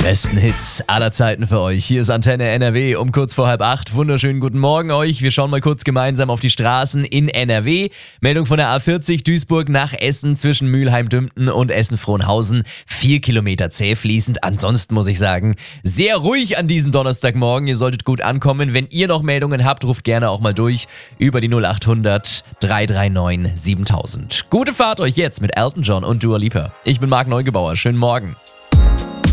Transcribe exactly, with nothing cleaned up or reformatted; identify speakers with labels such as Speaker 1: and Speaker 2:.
Speaker 1: Besten Hits aller Zeiten für euch. Hier ist Antenne N R W um kurz vor halb acht. Wunderschönen guten Morgen euch. Wir schauen mal kurz gemeinsam auf die Straßen in N R W. Meldung von der A vierzig Duisburg nach Essen zwischen Mülheim-Dümpten und Essen-Frohnhausen. Vier Kilometer zäh fließend. Ansonsten muss ich sagen, sehr ruhig an diesem Donnerstagmorgen. Ihr solltet gut ankommen. Wenn ihr noch Meldungen habt, ruft gerne auch mal durch über die null acht hundert drei drei neun siebentausend. Gute Fahrt euch jetzt mit Elton John und Dua Lipa. Ich bin Marc Neugebauer. Schönen Morgen.